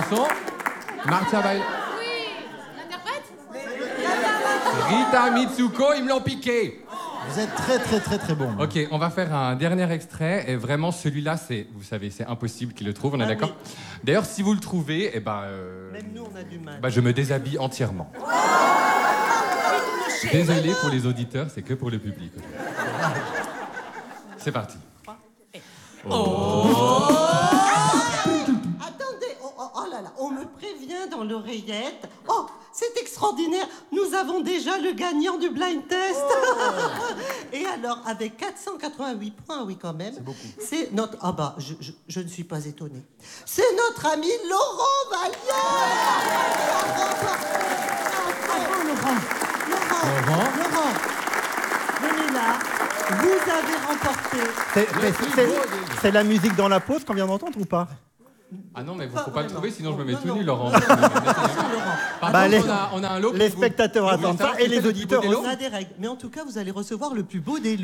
chanson. Marcia Bail. L'interprète Rita Mitsuko, ils me l'ont piqué. Vous êtes très bon. Ok, on va faire un dernier extrait. Et vraiment, celui-là, c'est, vous savez, c'est impossible qu'il le trouve, on est d'accord? Oui. D'ailleurs, si vous le trouvez, eh ben, Même nous, on a du mal. je me déshabille entièrement. Désolé pour les auditeurs, c'est que pour le public. C'est parti. Attendez, oh là là, on me prévient dans l'oreillette. Oh, c'est extraordinaire. Nous avons déjà le gagnant du blind test. Et alors, avec 488 points, oui quand même. C'est beaucoup. C'est notre... Ah bah, je ne suis pas étonnée. C'est notre ami Laurent Vallière. Laurent, venez là. Vous avez remporté. C'est la musique dans la pause qu'on vient d'entendre ou pas? Ah non, mais il ne Pas faut pas le vraiment. trouver, sinon je me mets Non, tout non. nu, Laurent. Laurent. Par Bah, contre, les- on a un lot. Les spectateurs attendent ça et les auditeurs On a des règles. Mais en tout cas, vous allez recevoir le plus beau des lots.